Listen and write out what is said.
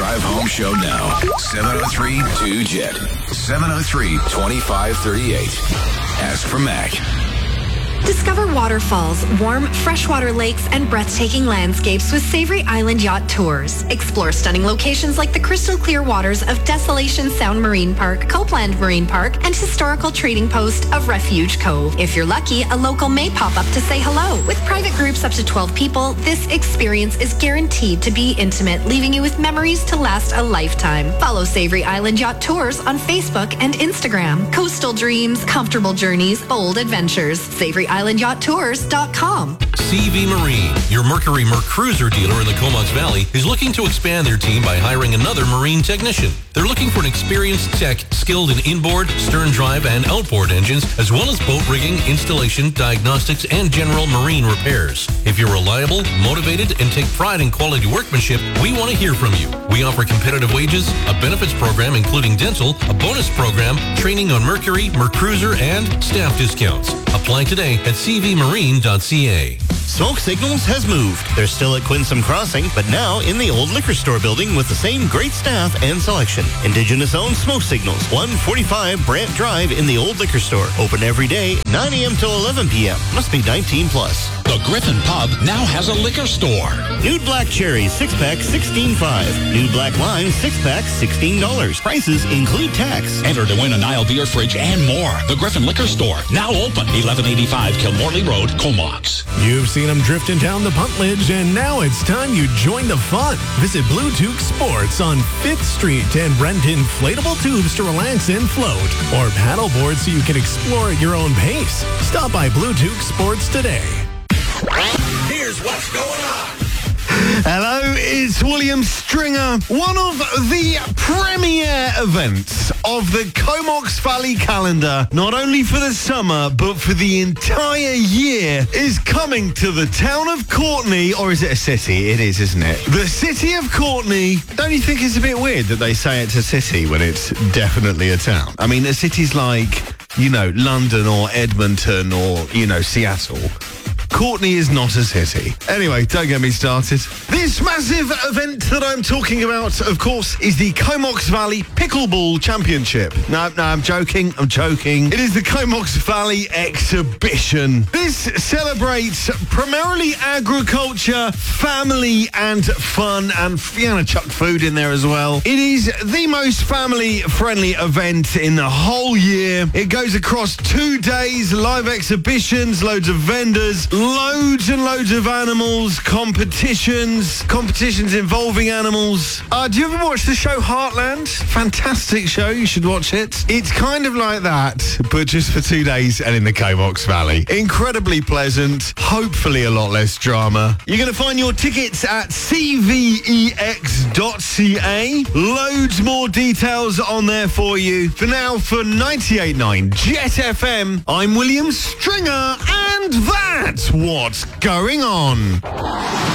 Drive Home Show now. 703-2JET. 703-2538. Ask for Mac. Discover waterfalls, warm, freshwater lakes, and breathtaking landscapes with Savory Island Yacht Tours. Explore stunning locations like the crystal clear waters of Desolation Sound Marine Park, Copeland Marine Park, and historical trading post of Refuge Cove. If you're lucky, a local may pop up to say hello. With private groups up to 12 people, this experience is guaranteed to be intimate, leaving you with memories to last a lifetime. Follow Savory Island Yacht Tours on Facebook and Instagram. Coastal dreams, comfortable journeys, bold adventures. SavoryIslandYachtTours.com. CV Marine, your Mercury Mercruiser dealer in the Comox Valley, is looking to expand their team by hiring another marine technician. They're looking for an experienced tech skilled in inboard, stern drive, and outboard engines, as well as boat rigging, installation, diagnostics, and general marine repairs. If you're reliable, motivated, and take pride in quality workmanship, we want to hear from you. We offer competitive wages, a benefits program including dental, a bonus program, training on Mercury, Mercruiser, and staff discounts. Apply today at cvmarine.ca. Smoke Signals has moved. They're still at Quinsam Crossing, but now in the old liquor store building with the same great staff and selection. Indigenous-owned Smoke Signals, 145 Brant Drive in the old liquor store. Open every day, 9 a.m. till 11 p.m. Must be 19 plus. The Griffin Pub now has a liquor store. Nude Black Cherry, 6-pack, $16.5. Nude Black Lime, 6-pack, $16. Prices include tax. Enter to win a Nile beer fridge and more. The Griffin Liquor Store, now open, 1185 Kilmorley Road, Comox. You've seen them drifting down the puntledge, and now it's time you join the fun. Visit Blue Toque Sports on 5th Street and rent inflatable tubes to relax and float, or paddleboard so you can explore at your own pace. Stop by Blue Toque Sports today. Here's what's going on. Hello, it's William Stringer. One of the premier events of the Comox Valley calendar, not only for the summer, but for the entire year, is coming to the town of Courtenay. Or is it a city? It is, isn't it? The city of Courtenay. Don't you think it's a bit weird that they say it's a city when it's definitely a town? I mean, a city's like, London or Edmonton or, Seattle. Courtenay is not a city. Anyway, don't get me started. This massive event that I'm talking about, of course, is the Comox Valley Pickleball Championship. No, I'm joking. It is the Comox Valley Exhibition. This celebrates primarily agriculture, family, and fun, and chuck food in there as well. It is the most family-friendly event in the whole year. It goes across 2 days, live exhibitions, loads of vendors, loads and loads of animals, competitions involving animals. Do you ever watch the show Heartland? Fantastic show, you should watch it. It's kind of like that, but just for 2 days and in the Comox Valley. Incredibly pleasant, hopefully a lot less drama. You're going to find your tickets at cvex.ca. Loads more details on there for you. For now, for 98.9 Jet FM, I'm William Stringer, and that's what's going on.